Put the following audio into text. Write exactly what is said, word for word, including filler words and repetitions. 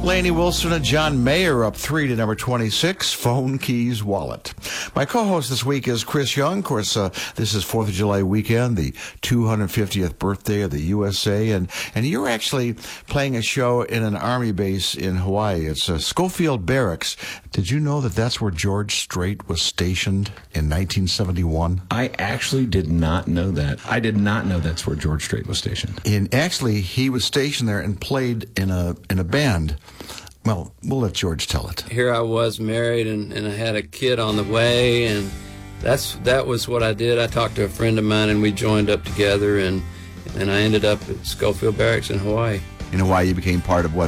Lainey Wilson and John Mayer up three to number twenty-six, Phone Keys Wallet. My co-host this week is Chris Young. Of course, uh, this is fourth of July weekend, the two hundred fiftieth birthday of the U S A, and, and you're actually playing a show in an Army base in Hawaii. It's uh, Schofield Barracks. Did you know that that's where George Strait was stationed in nineteen seventy-one? I actually did not know that. I did not know that's where George Strait was stationed. And actually, he was stationed there and played in a in a band. Well, we'll let George tell it. Here I was married, and, and I had a kid on the way, and that's that was what I did. I talked to a friend of mine, and we joined up together, and, and I ended up at Schofield Barracks in Hawaii. In Hawaii, you became part of what?